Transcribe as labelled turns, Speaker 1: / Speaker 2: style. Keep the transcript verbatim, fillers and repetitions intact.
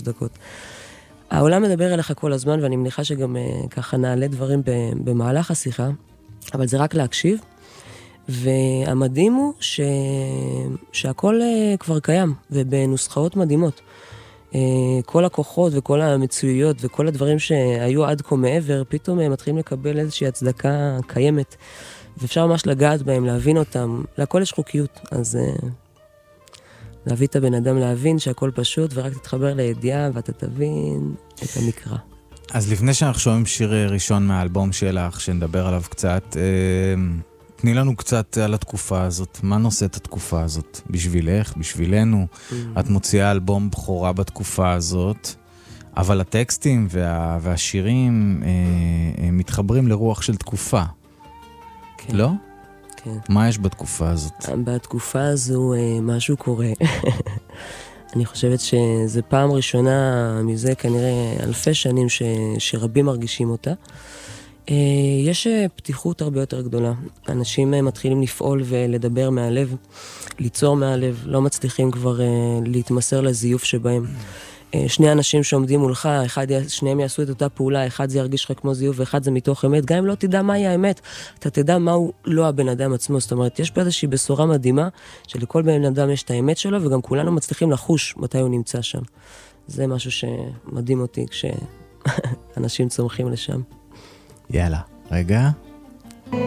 Speaker 1: דקות. העולם מדבר אליך כל הזמן, ואני מניחה שגם ככה נעלה דברים במהלך השיחה, אבל זה רק להקשיב, והמדהים הוא ש... שהכל כבר קיים, ובנוסחאות מדהימות. כל הכוחות וכל המצויות וכל הדברים שהיו עד כה מעבר, פתאום הם מתחילים לקבל איזושהי הצדקה קיימת, ואפשר ממש לגעת בהם, להבין אותם, להכל יש חוקיות, אז להביא את הבן אדם להבין שהכל פשוט, ורק תתחבר לידיעה ואתה תבין את המקרא.
Speaker 2: אז לפני שאנחנו שומעים שיר ראשון מהאלבום שלך, שנדבר עליו קצת, תני לנו קצת על התקופה הזאת. מה נושא את התקופה הזאת? בשבילך, בשבילנו. Mm. את מוציאה אלבום בחורה בתקופה הזאת, אבל הטקסטים וה, והשירים אה, מתחברים לרוח של תקופה. כן. לא?
Speaker 1: כן.
Speaker 2: מה יש בתקופה הזאת?
Speaker 1: בתקופה הזו אה, משהו קורה. אני חושבת שזה פעם ראשונה מזה כנראה אלפי שנים ש, שרבים מרגישים אותה. יש פתיחות הרבה יותר גדולה. אנשים מתחילים לפעול ולדבר מהלב, ליצור מהלב, לא מצליחים כבר להתמסר לזיוף שבהם. שני אנשים שעומדים מולך, אחד, שניהם יעשו את אותה פעולה, אחד זה ירגיש לך כמו זיוף ואחד זה מתוך אמת. גם אם לא תדע מהי האמת, אתה תדע מהו לא הבן אדם עצמו. זאת אומרת, יש פה איזושהי בשורה מדהימה, שלכל בן אדם יש את האמת שלו, וגם כולנו מצליחים לחוש מתי הוא נמצא שם. זה משהו שמדהים אותי כשאנשים צומחים לשם.
Speaker 2: יאללה, רגע.